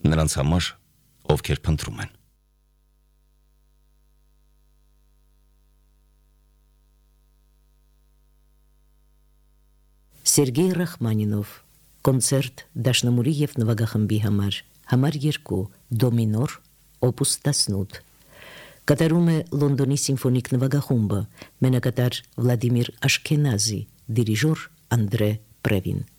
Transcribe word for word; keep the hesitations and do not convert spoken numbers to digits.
նրանց համար, ովքեր փնտրում են։ Սերգեյ Ռախմանինով, կոնցերտ դաշնամուրի և նվագախմբի համար, համար երկու, դոմինոր, օպուս տասնութ։ Կատարում է Լոնդոնի սիմֆոնիկ նվագախումբը, մենակատար Վլադիմիր Աշքենազի, դիրիժոր Անդրե Պրևին։